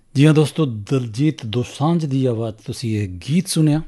ਜੀ ਹਾਂ ਦੋਸਤੋ, ਦਲਜੀਤ ਦੋਸਾਂਝ ਦੀ ਆਵਾਜ਼ ਤੁਸੀਂ ਇਹ ਗੀਤ ਸੁਣਿਆ।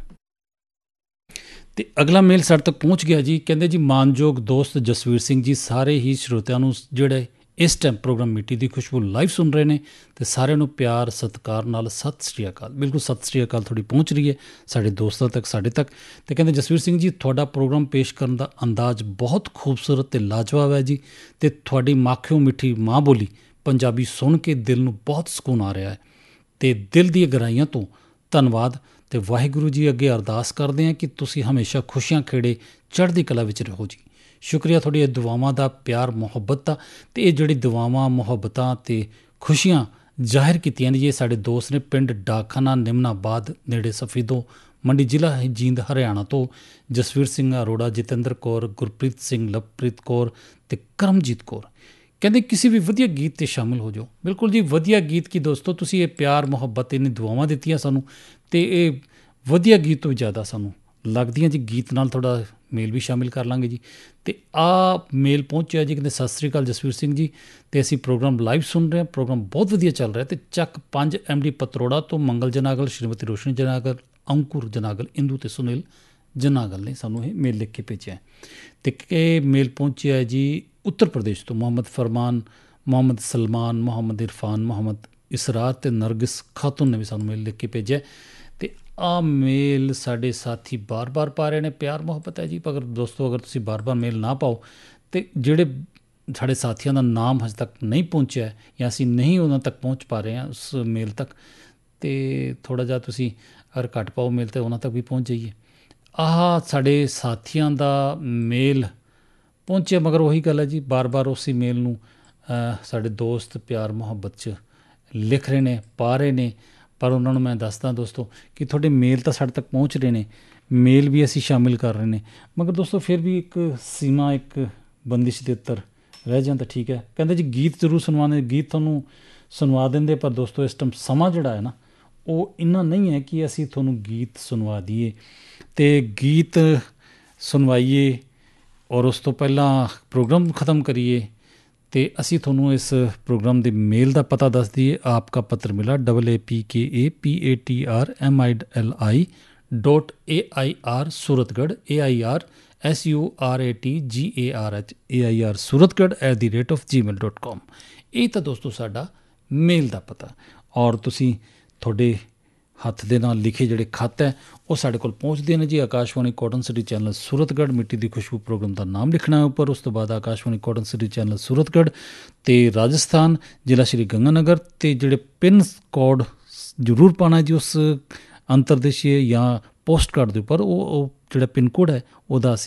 ਤੇ ਅਗਲਾ ਮੇਲ ਸਾਡੇ ਤੱਕ ਪਹੁੰਚ ਗਿਆ ਜੀ। ਕਹਿੰਦੇ ਜੀ, ਮਾਨਯੋਗ ਦੋਸਤ ਜਸਵੀਰ ਸਿੰਘ ਜੀ, ਸਾਰੇ ਹੀ ਸਰੋਤਿਆਂ ਨੂੰ ਜਿਹੜੇ ਇਸ ਟਾਈਮ ਪ੍ਰੋਗਰਾਮ ਮਿੱਟੀ ਦੀ ਖੁਸ਼ਬੂ ਲਾਈਵ ਸੁਣ ਰਹੇ ਨੇ, ਤੇ ਸਾਰਿਆਂ ਨੂੰ ਪਿਆਰ ਸਤਿਕਾਰ ਨਾਲ ਸਤਿ ਸ਼੍ਰੀ ਅਕਾਲ। ਬਿਲਕੁਲ ਸਤਿ ਸ਼੍ਰੀ ਅਕਾਲ ਤੁਹਾਡੀ ਪਹੁੰਚ ਰਹੀ ਹੈ ਸਾਡੇ ਦੋਸਤਾਂ ਤੱਕ, ਸਾਡੇ ਤੱਕ। ਤੇ ਕਹਿੰਦੇ ਜਸਵੀਰ ਸਿੰਘ ਜੀ, ਤੁਹਾਡਾ ਪ੍ਰੋਗਰਾਮ ਪੇਸ਼ ਕਰਨ ਦਾ ਅੰਦਾਜ਼ ਬਹੁਤ ਖੂਬਸੂਰਤ ਤੇ ਲਾਜਵਾਬ ਹੈ ਜੀ, ਤੇ ਤੁਹਾਡੀ ਮਾਖਿਓ ਮਿੱਠੀ ਮਾਂ ਬੋਲੀ ਪੰਜਾਬੀ ਸੁਣ ਕੇ ਦਿਲ ਨੂੰ ਬਹੁਤ ਸਕੂਨ ਆ ਰਿਹਾ ਹੈ, ਤੇ ਦਿਲ ਦੀਆਂ ਗਹਿਰਾਈਆਂ ਤੋਂ ਧੰਨਵਾਦ। ਤੇ ਵਾਹਿਗੁਰੂ ਜੀ ਅੱਗੇ ਅਰਦਾਸ ਕਰਦੇ ਹਾਂ ਕਿ ਤੁਸੀਂ ਹਮੇਸ਼ਾ ਖੁਸ਼ੀਆਂ ਖੇੜੇ ਚੜ੍ਹਦੀ ਕਲਾ ਵਿੱਚ ਰਹੋ ਜੀ। ਸ਼ੁਕਰੀਆ ਤੁਹਾਡੀਆਂ ਦੁਆਵਾਂ ਦਾ, ਪਿਆਰ ਮੁਹੱਬਤ ਦਾ। ਤੇ ਇਹ ਜਿਹੜੀ ਦੁਆਵਾਂ ਮੁਹੱਬਤਾਂ ਤੇ ਖੁਸ਼ੀਆਂ ਜ਼ਾਹਿਰ ਕੀਤੀਆਂ ਨੇ ਜੀ, ਇਹ ਸਾਡੇ ਦੋਸਤ ਨੇ ਪਿੰਡ ਡਾਕਖਾਨਾ ਨਿਮਨਾਬਾਦ ਨੇੜੇ ਸਫੀਦੋਂ ਮੰਡੀ, ਜ਼ਿਲ੍ਹਾ ਜੀਂਦ, ਹਰਿਆਣਾ ਤੋਂ ਜਸਵੀਰ ਸਿੰਘ ਅਰੋੜਾ, ਜਤਿੰਦਰ ਕੌਰ, ਗੁਰਪ੍ਰੀਤ ਸਿੰਘ, ਲਵਪ੍ਰੀਤ ਕੌਰ ਤੇ ਕਰਮਜੀਤ ਕੌਰ। ਕਹਿੰਦੇ ਕਿਸੇ ਵੀ ਵਧੀਆ ਗੀਤ 'ਤੇ ਸ਼ਾਮਿਲ ਹੋ ਜਾਓ। ਬਿਲਕੁਲ ਜੀ, ਵਧੀਆ ਗੀਤ ਕੀ ਦੋਸਤੋ, ਤੁਸੀਂ ਇਹ ਪਿਆਰ ਮੁਹੱਬਤ ਇਹਨੇ ਦੁਆਵਾਂ ਦਿੱਤੀਆਂ ਸਾਨੂੰ, ਅਤੇ ਇਹ ਵਧੀਆ ਗੀਤ ਤੋਂ ਜ਼ਿਆਦਾ ਸਾਨੂੰ ਲੱਗਦੀਆਂ ਜੀ ਗੀਤ ਨਾਲ ਥੋੜ੍ਹਾ ਮੇਲ ਵੀ ਸ਼ਾਮਿਲ ਕਰ ਲਾਂਗੇ ਜੀ। ਅਤੇ ਆਹ ਮੇਲ ਪਹੁੰਚਿਆ ਜੀ, ਕਹਿੰਦੇ ਸਤਿ ਸ਼੍ਰੀ ਅਕਾਲ ਜਸਵੀਰ ਸਿੰਘ ਜੀ, ਅਤੇ ਅਸੀਂ ਪ੍ਰੋਗਰਾਮ ਲਾਈਵ ਸੁਣ ਰਹੇ ਹਾਂ, ਪ੍ਰੋਗਰਾਮ ਬਹੁਤ ਵਧੀਆ ਚੱਲ ਰਿਹਾ। ਅਤੇ ਚੱਕ 5 MD ਪਤਰੋੜਾ ਤੋਂ ਮੰਗਲ ਜਨਾਗਲ, ਸ਼੍ਰੀਮਤੀ ਰੋਸ਼ਨੀ ਜਨਾਗਲ, ਅੰਕੁਰ ਜਨਾਗਲ, ਇੰਦੂ ਅਤੇ ਸੁਨੀਲ ਜਨਾਗਲ ਨੇ ਸਾਨੂੰ ਇਹ ਮੇਲ ਲਿਖ ਕੇ ਭੇਜਿਆ। ਅਤੇ ਇਹ ਮੇਲ ਪਹੁੰਚਿਆ ਜੀ ਉੱਤਰ ਪ੍ਰਦੇਸ਼ ਤੋਂ ਮੁਹੰਮਦ ਫਰਮਾਨ, ਮੁਹੰਮਦ ਸਲਮਾਨ, ਮੁਹੰਮਦ ਇਰਫਾਨ, ਮੁਹੰਮਦ ਇਸਰਾਰ ਅਤੇ ਨਰਗਿਸ ਖਾਤੂਨ ਨੇ ਵੀ ਸਾਨੂੰ ਮੇਲ ਲਿਖ ਕੇ ਭੇਜਿਆ। ਅਤੇ ਆਹ ਮੇਲ ਸਾਡੇ ਸਾਥੀ ਬਾਰ-ਬਾਰ ਪਾ ਰਹੇ ਨੇ, ਪਿਆਰ ਮੁਹੱਬਤ ਹੈ ਜੀ। ਪਰ ਦੋਸਤੋ, ਅਗਰ ਤੁਸੀਂ ਬਾਰ-ਬਾਰ ਮੇਲ ਨਾ ਪਾਓ, ਅਤੇ ਜਿਹੜੇ ਸਾਡੇ ਸਾਥੀਆਂ ਦਾ ਨਾਮ ਹਜੇ ਤੱਕ ਨਹੀਂ ਪਹੁੰਚਿਆ ਜਾਂ ਅਸੀਂ ਨਹੀਂ ਉਹਨਾਂ ਤੱਕ ਪਹੁੰਚ ਪਾ ਰਹੇ ਹਾਂ ਉਸ ਮੇਲ ਤੱਕ, ਅਤੇ ਥੋੜ੍ਹਾ ਜਿਹਾ ਤੁਸੀਂ ਅਗਰ ਘੱਟ ਪਾਓ ਮੇਲ, ਤਾਂ ਉਹਨਾਂ ਤੱਕ ਵੀ ਪਹੁੰਚ ਜਾਈਏ। ਆਹ ਸਾਡੇ ਸਾਥੀਆਂ ਦਾ ਮੇਲ ਪਹੁੰਚਿਆ, ਮਗਰ ਉਹੀ ਗੱਲ ਹੈ ਜੀ, ਬਾਰ-ਬਾਰ ਉਸੇ ਮੇਲ ਨੂੰ ਸਾਡੇ ਦੋਸਤ ਪਿਆਰ ਮੁਹੱਬਤ 'ਚ ਲਿਖ ਰਹੇ ਨੇ, ਪਾ ਰਹੇ ਨੇ। ਪਰ ਉਹਨਾਂ ਨੂੰ ਮੈਂ ਦੱਸਦਾ ਦੋਸਤੋ ਕਿ ਤੁਹਾਡੇ ਮੇਲ ਤਾਂ ਸਾਡੇ ਤੱਕ ਪਹੁੰਚ ਰਹੇ ਨੇ, ਮੇਲ ਵੀ ਅਸੀਂ ਸ਼ਾਮਿਲ ਕਰ ਰਹੇ ਨੇ, ਮਗਰ ਦੋਸਤੋ ਫਿਰ ਵੀ ਇੱਕ ਸੀਮਾ, ਇੱਕ ਬੰਦਿਸ਼ ਦੇ ਉੱਤਰ ਰਹਿ ਜਾਂਦਾ। ਠੀਕ ਹੈ, ਕਹਿੰਦੇ ਜੀ ਗੀਤ ਜ਼ਰੂਰ ਸੁਣਵਾਉਂਦੇ, ਗੀਤ ਤੁਹਾਨੂੰ ਸੁਣਵਾ ਦਿੰਦੇ, ਪਰ ਦੋਸਤੋ ਇਸ ਟਾਈਮ ਸਮਾਂ ਜਿਹੜਾ ਹੈ ਨਾ, ਉਹ ਇੰਨਾ ਨਹੀਂ ਹੈ ਕਿ ਅਸੀਂ ਤੁਹਾਨੂੰ ਗੀਤ ਸੁਣਵਾ ਦਈਏ ਅਤੇ ਗੀਤ ਸੁਣਵਾਈਏ ਔਰ ਉਸ ਤੋਂ ਪਹਿਲਾਂ ਪ੍ਰੋਗਰਾਮ ਖ਼ਤਮ ਕਰੀਏ। ਅਤੇ ਅਸੀਂ ਤੁਹਾਨੂੰ ਇਸ ਪ੍ਰੋਗਰਾਮ ਦੇ ਮੇਲ ਦਾ ਪਤਾ ਦੱਸ ਦਈਏ। ਆਪਕਾ ਪੱਤਰ ਮਿਲਾ AAPKAPATRMILI.AIR ਸੂਰਤਗੜ੍ਹ, AIRSURATGARH ਸੂਰਤਗੜ੍ਹ @gmail.com। ਇਹ ਤਾਂ ਦੋਸਤੋ ਸਾਡਾ ਮੇਲ ਦਾ ਪਤਾ। ਔਰ ਤੁਸੀਂ ਤੁਹਾਡੇ ਹੱਥ ਦੇ ਨਾਲ ਲਿਖੇ ਜਿਹੜੇ ਖੱਤ ਹੈ ਉਹ ਸਾਡੇ ਕੋਲ ਪਹੁੰਚਦੇ ਨੇ ਜੀ। ਆਕਾਸ਼ਵਾਣੀ ਕਾਟਨ ਸਿਟੀ ਚੈਨਲ ਸੂਰਤਗੜ੍ਹ, ਮਿੱਟੀ ਦੀ ਖੁਸ਼ਬੂ ਪ੍ਰੋਗਰਾਮ ਦਾ ਨਾਮ ਲਿਖਣਾ ਉੱਪਰ। ਉਸ ਤੋਂ ਬਾਅਦ ਆਕਾਸ਼ਵਾਣੀ ਕਾਟਨ ਸਿਟੀ ਚੈਨਲ ਸੂਰਤਗੜ੍ਹ ਅਤੇ ਰਾਜਸਥਾਨ, ਜ਼ਿਲ੍ਹਾ ਸ਼੍ਰੀ ਗੰਗਾਨਗਰ, ਅਤੇ ਜਿਹੜੇ ਪਿੰਨ ਕੋਡ ਜ਼ਰੂਰ ਪਾਉਣਾ ਜੀ ਉਸ ਅੰਤਰਦੇਸ਼ੀ ਜਾਂ ਪੋਸਟ ਕਾਰਡ ਦੇ ਉੱਪਰ, ਉਹ ਜਿਹੜਾ ਪਿੰਨ ਕੋਡ ਹੈ ਉਹਦਾ ਅਸੀਂ